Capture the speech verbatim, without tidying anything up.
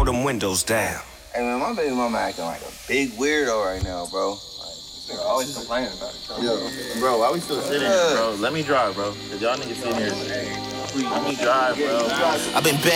them windows down. Hey man, my baby mama acting like a big weirdo right now, bro. Like, they're always complaining about it. Yo, bro, why we still sitting here, bro? Let me drive, bro. Cause y'all niggas sitting here. Let me drive, bro. I've been